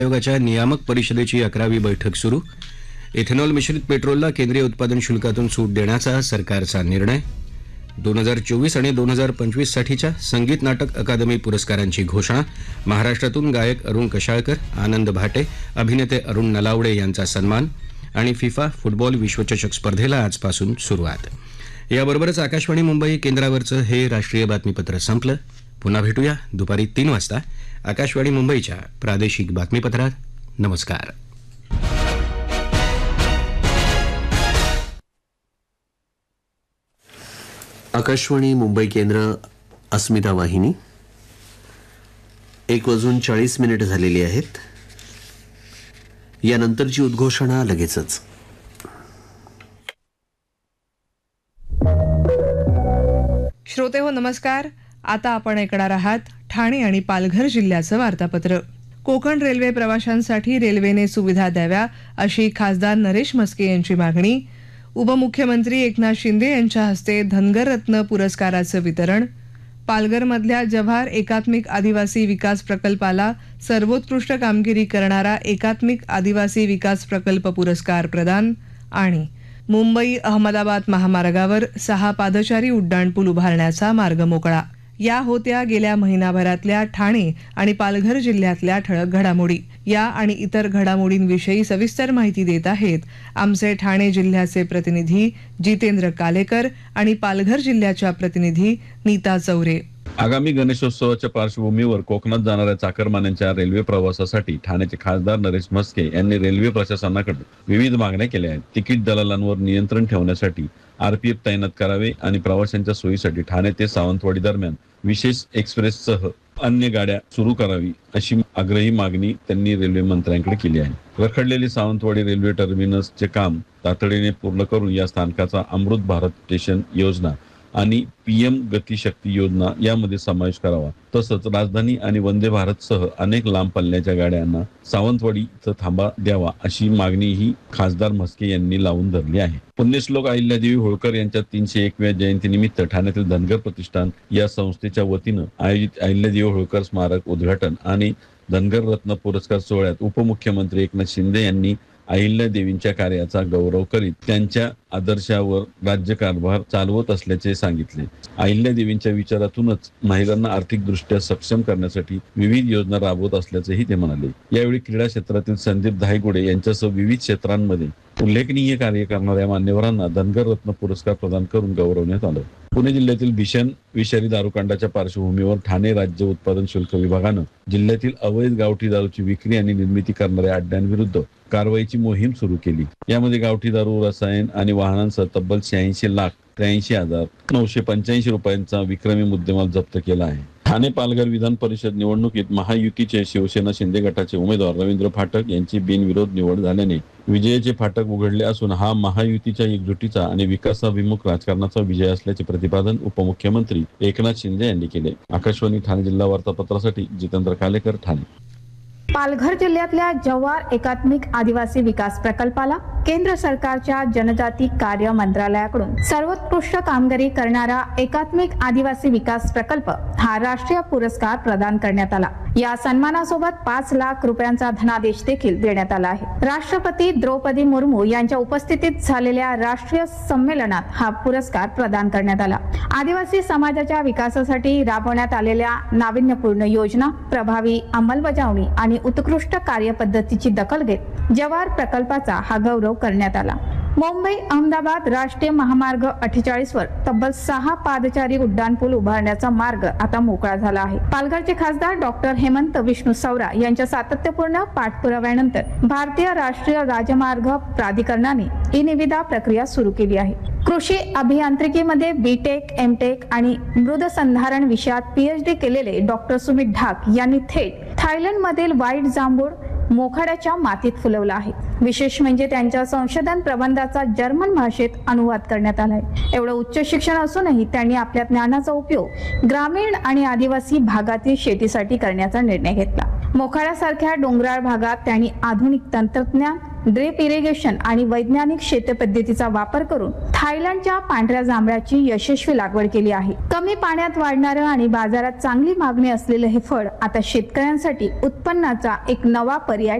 आयोगाच्या नियामक परिषदेची 11वी बैठक सुरू. इथेनॉल मिश्रित पेट्रोलला केंद्रीय उत्पादन शुल्कातून सूट देण्याचा सरकारचा निर्णय. 2024 आणि 2025 साठीच्या संगीत नाटक अकादमी पुरस्कारांची घोषणा. महाराष्ट्रातून गायक अरुण कशाळकर, आनंद भाटे, अभिनेते अरुण नलावडे यांचा सन्मान. आणि फिफा फुटबॉल विश्वचषक स्पर्धेला आजपासून सुरुवात. याबरोबरच आकाशवाणी मुंबई केंद्रावरचं हे राष्ट्रीय बातमीपत्र संपलं. पुन्हा भेटूया दुपारी 3 वाजता आकाशवाणी मुंबईच्या प्रादेशिक बातमीपत्रात. नमस्कार. आकाशवाणी मुंबई केंद्र, अस्मिता वाहिनी. 1:40 झालेली आहेत. यानंतरची उद्घोषणा लगेचच. श्रोते हो, नमस्कार. आता आपण ऐकणार आहात ठाणे आणि पालघर जिल्ह्याचं वार्तापत्र. कोकण रेल्वे प्रवाशांसाठी रेल्वेने सुविधा द्याव्या अशी खासदार नरेश म्हस्के यांची मागणी. उपमुख्यमंत्री एकनाथ शिंदे यांच्या हस्ते धनगर रत्न पुरस्काराचं वितरण. पालघरमधल्या जव्हार एकात्मिक आदिवासी विकास प्रकल्पाला सर्वोत्कृष्ट कामगिरी करणारा एकात्मिक आदिवासी विकास प्रकल्प पुरस्कार प्रदान. आणि मुंबई अहमदाबाद महामार्गावर 6 पादचारी उड्डाणपूल उभारण्याचा मार्ग मोकळा. या होत्या गेल्या महिनाभरातल्या ठाणे आणि पालघर जिल्ह्यातल्या ठळक घडामोडी. या आणि इतर घडामोडींविषयी सविस्तर माहिती देत आहेत आमचे ठाणे जिल्ह्याचे प्रतिनिधी जितेंद्र कालेकर आणि पालघर जिल्ह्याच्या प्रतिनिधी नीता चौरे. आगामी गणेशोत्सवाच्या पार्श्वभूमीवर कोकणात जाणाऱ्या चाकरमान्यांच्या रेल्वे प्रवासासाठी ठाण्याचे खासदार नरेश म्हस्के यांनी रेल्वे प्रशासनाकडे विविध मागण्या केल्या आहेत. तिकीट दलालांवर नियंत्रण ठेवण्यासाठी आरपीएफ तैनात करावे आणि प्रवाशांच्या सोयीसाठी ठाणे ते सावंतवाडी दरम्यान विशेष एक्सप्रेससह अन्य गाड्या सुरू करावी अशी आग्रही मागणी त्यांनी रेल्वे मंत्र्यांकडे केली आहे. रखडलेली सावंतवाडी रेल्वे टर्मिनसचे काम तातडीने पूर्ण करून या स्थानकाचा अमृत भारत स्टेशन योजना आणि पीएम गतिशक्ती योजना यामध्ये समावेश करावा. तसंच राजधानी आणि वंदे भारत सह अनेक लांब पल्ल्याच्या गाड्यांना सावंतवाडी इथं थांबा द्यावा अशी मागणीही खासदार म्हस्के यांनी लावून धरली आहे. पुण्यश्लोक अहिल्यादेवी होळकर यांच्या 301व्या जयंतीनिमित्त ठाण्यातील धनगर प्रतिष्ठान या संस्थेच्या वतीनं आयोजित अहिल्यादेवी होळकर स्मारक उद्घाटन आणि धनगर रत्न पुरस्कार सोहळ्यात उपमुख्यमंत्री एकनाथ शिंदे यांनी अहिल्यादेवींच्या कार्याचा गौरव करीत त्यांच्या आदर्शावर राज्यकारभार चालवत असल्याचे सांगितले. अहिल्यादेवींच्या विचारातूनच महिलांना आर्थिकदृष्ट्या सक्षम करण्यासाठी विविध योजना राबवत असल्याचेही ते म्हणाले. यावेळी क्रीडा क्षेत्रातील संदीप धायगुडे यांच्यासह विविध क्षेत्रांमध्ये उल्लेखनीय कार्य करणाऱ्या मान्यवरांना धनगर रत्न पुरस्कार प्रदान करून गौरवण्यात आलं. पुणे जिल्ह्यातील भीषण विषारी दारूकांडाच्या पार्श्वभूमीवर ठाणे राज्य उत्पादन शुल्क विभागानं जिल्ह्यातील अवैध गावठी दारूची विक्री आणि निर्मिती करणाऱ्या अड्ड्यांविरुद्ध कारवाईची मोहीम सुरू केली. यामध्ये गावठी दारू, रसायन आणि वाहनांसह तब्बल 86,83,985 रुपयांचा विक्रमी मुद्देमाल जप्त केला आहे. ठाणे पालघर विधान परिषद निवडणुकीत महायुतीचे शिवसेना शिंदे गटाचे उमेदवार रवींद्र फाटक यांची बिनविरोध निवड झाल्याने विजयाचे फाटक उघडले असून हा महायुतीच्या एकजुटीचा आणि विकासाभिमुख राजकारणाचा विजय असल्याचे प्रतिपादन उपमुख्यमंत्री एकनाथ शिंदे यांनी केले. आकाशवाणी ठाणे जिल्हा वार्तापत्रासाठी जितेंद्र कालेकर, ठाणे. पालघर जिल्ह्यातल्या जव्हार एकात्मिक आदिवासी विकास प्रकल्पाला केंद्र सरकारच्या जनजाती कार्य मंत्रालयाकडून सर्वोत्कृष्ट कामगिरी करणारा एकात्मिक आदिवासी विकास प्रकल्प हा राष्ट्रीय पुरस्कार प्रदान करण्यात आला. या सन्मानासोबत 5 लाख रुपयांचा धनादेश देखील देण्यात आला आहे. राष्ट्रपती द्रौपदी मुर्मू यांच्या उपस्थितीत झालेल्या राष्ट्रीय संमेलनात हा पुरस्कार प्रदान करण्यात आला. आदिवासी समाजाच्या विकासासाठी राबवण्यात आलेल्या नाविन्यपूर्ण योजना, प्रभावी अंमलबजावणी आणि उत्कृष्ट कार्यपद्धतीची दखल घेत जव्हार प्रकल्पाचा हा गौरव करण्यात आला. मुंबई अहमदाबाद राष्ट्रीय महामार्ग 48 वर तब्बल 6 पादचारी उड्डाणपूल उभारण्याचा मार्ग आता मोकळा झाला आहे. पालघरचे खासदार डॉक्टर हेमंत विष्णू सवरा यांच्या सातत्यपूर्ण पाठपुराव्यानंतर भारतीय राष्ट्रीय राजमार्ग प्राधिकरणाने ही निविदा प्रक्रिया सुरू केली आहे. कृषी अभियांत्रिकीमध्ये बीटेक, एमटेक आणि मृदसंधारण विषयात पीएचडी केलेले डॉक्टर सुमित ढाक यांनी थेट थायलंडमधील व्हाईट जांभूळ मोखाड्याच्या मातीत फुलवला आहे. विशेष म्हणजे त्यांच्या संशोधन प्रबंधाचा जर्मन भाषेत अनुवाद करण्यात आलाय. एवढं उच्च शिक्षण असूनही त्यांनी आपल्या ज्ञानाचा उपयोग ग्रामीण आणि आदिवासी भागातील शेतीसाठी करण्याचा निर्णय घेतला. मोखाड्यासारख्या डोंगराळ भागात त्यांनी आधुनिक तंत्रज्ञान ड्रिप इरिगेशन आणि वैज्ञानिक शेती पद्धतीचा वापर करून थायलंडच्या पांढऱ्या जांभळाची यशस्वी लागवड केली आहे. कमी पाण्यात वाढणारं आणि बाजारात चांगली मागणी असलेलं हे फळ आता शेतकऱ्यांसाठी उत्पन्नाचा एक नवा पर्याय